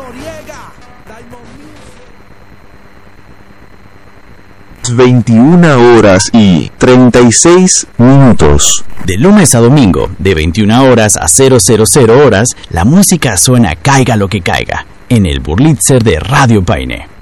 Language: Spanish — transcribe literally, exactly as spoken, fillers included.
veintiuna horas y treinta y seis minutos. De lunes a domingo, de veintiuna horas a cero cero cero horas, la música suena caiga lo que caiga, en el Burlitzer de Radio Paine.